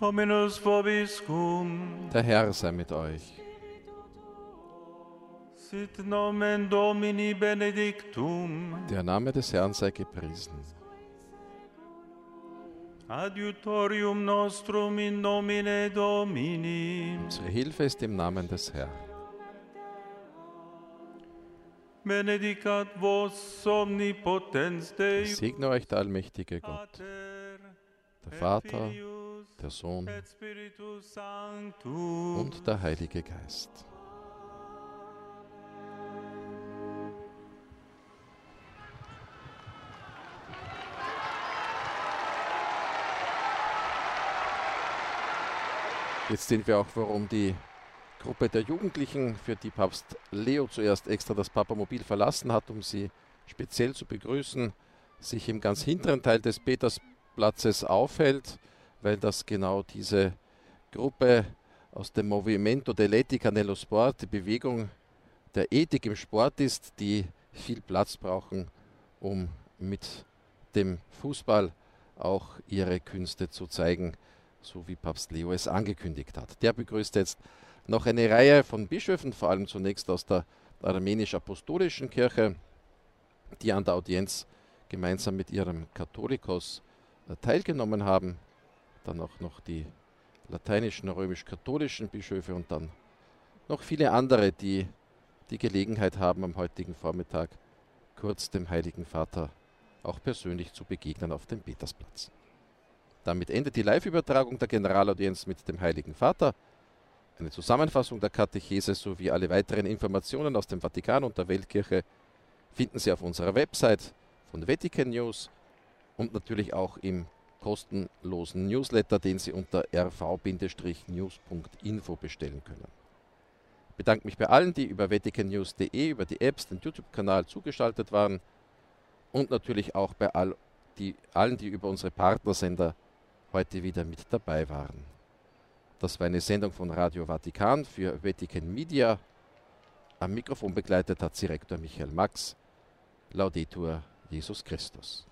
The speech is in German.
Dominus vobiscum. Der Herr sei mit euch. Sit nomen Domini benedictum. Der Name des Herrn sei gepriesen. Adiutorium nostrum in nomine Domini. Unsere Hilfe ist im Namen des Herrn. Benedicat vos omnipotens Deus. Ich segne euch der allmächtige Gott, Pater, der Vater, Filius, der Sohn et Spiritus Sanctus. und der Heilige Geist. Jetzt sehen wir auch, warum die Gruppe der Jugendlichen, für die Papst Leo zuerst extra das Papamobil verlassen hat, um sie speziell zu begrüßen, sich im ganz hinteren Teil des Petersplatzes aufhält, weil das genau diese Gruppe aus dem Movimento dell'Etica nello Sport, die Bewegung der Ethik im Sport ist, die viel Platz brauchen, um mit dem Fußball auch ihre Künste zu zeigen, so wie Papst Leo es angekündigt hat. Der begrüßt jetzt noch eine Reihe von Bischöfen, vor allem zunächst aus der Armenisch-Apostolischen Kirche, die an der Audienz gemeinsam mit ihrem Katholikos teilgenommen haben. Dann auch noch die lateinischen, römisch-katholischen Bischöfe und dann noch viele andere, die die Gelegenheit haben, am heutigen Vormittag kurz dem Heiligen Vater auch persönlich zu begegnen auf dem Petersplatz. Damit endet die Live-Übertragung der Generalaudienz mit dem Heiligen Vater. Eine Zusammenfassung der Katechese sowie alle weiteren Informationen aus dem Vatikan und der Weltkirche finden Sie auf unserer Website von Vatican News und natürlich auch im kostenlosen Newsletter, den Sie unter rv-news.info bestellen können. Ich bedanke mich bei allen, die über vaticannews.de, über die Apps, den YouTube-Kanal zugeschaltet waren und natürlich auch bei allen, die über unsere Partnersender heute wieder mit dabei waren. Das war eine Sendung von Radio Vatikan für Vatican Media. Am Mikrofon begleitet hat Sie Rektor Michael Max. Laudetur Jesus Christus.